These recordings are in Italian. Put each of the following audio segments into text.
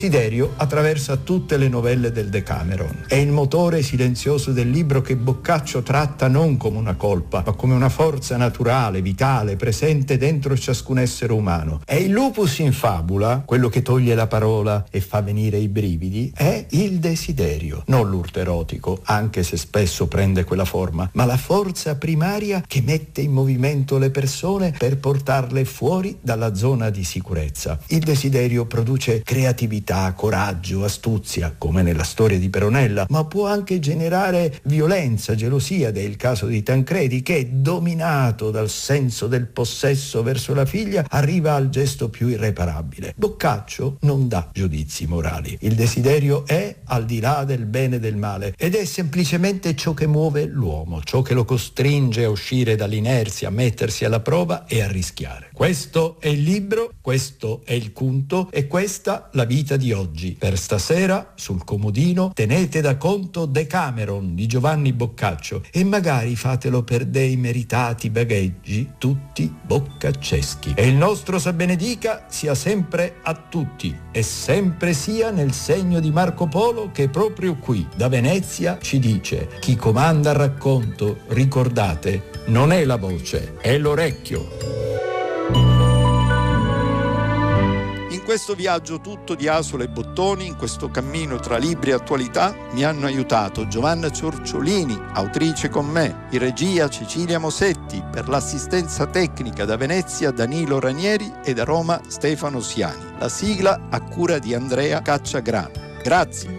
Desiderio attraversa tutte le novelle del Decameron. È il motore silenzioso del libro che Boccaccio tratta non come una colpa, ma come una forza naturale, vitale, presente dentro ciascun essere umano. E il lupus in fabula, quello che toglie la parola e fa venire i brividi, è il desiderio, non l'urto erotico, anche se spesso prende quella forma, ma la forza primaria che mette in movimento le persone per portarle fuori dalla zona di sicurezza. Il desiderio produce creatività, coraggio, astuzia, come nella storia di Peronella, ma può anche generare violenza, gelosia, ed è il caso di Tancredi che, dominato dal senso del possesso verso la figlia, arriva al gesto più irreparabile. Boccaccio non dà giudizi morali. Il desiderio è al di là del bene e del male ed è semplicemente ciò che muove l'uomo, ciò che lo costringe a uscire dall'inerzia, a mettersi alla prova e a rischiare. Questo è il libro, questo è il Cunto e questa la vita di oggi. Per stasera, sul comodino, tenete da conto Decameron di Giovanni Boccaccio e magari fatelo per dei meritati bagheggi tutti boccacceschi. E il nostro sa benedica sia sempre a tutti e sempre sia nel segno di Marco Polo che proprio qui, da Venezia, ci dice: chi comanda il racconto, ricordate, non è la voce, è l'orecchio. In questo viaggio tutto di asole e bottoni, in questo cammino tra libri e attualità, mi hanno aiutato Giovanna Ciorciolini, autrice con me, in regia Cecilia Mosetti, per l'assistenza tecnica da Venezia Danilo Ranieri e da Roma Stefano Siani. La sigla a cura di Andrea Cacciagrano. Grazie.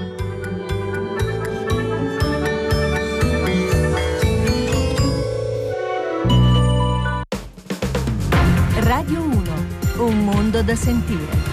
Radio 1, un mondo da sentire.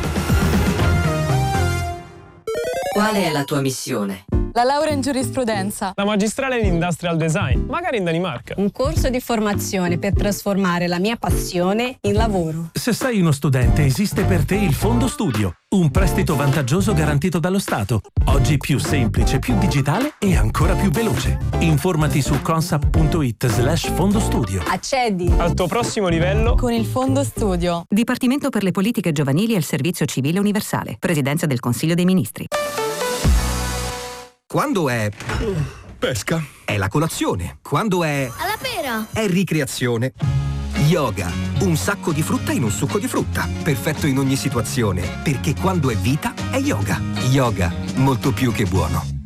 Qual è la tua missione? La laurea in giurisprudenza. La magistrale in industrial design, magari in Danimarca. Un corso di formazione per trasformare la mia passione in lavoro. Se sei uno studente, esiste per te il Fondo Studio, un prestito vantaggioso garantito dallo Stato. Oggi più semplice, più digitale e ancora più veloce. Informati su consap.it/fondostudio. Accedi Al tuo prossimo livello con il Fondo Studio. Dipartimento per le politiche giovanili e il servizio civile universale. Presidenza del Consiglio dei Ministri. Quando è pesca, è la colazione. Quando è alla pera, è ricreazione. Yoga, un sacco di frutta in un succo di frutta. Perfetto in ogni situazione, perché quando è vita è yoga. Yoga, molto più che buono.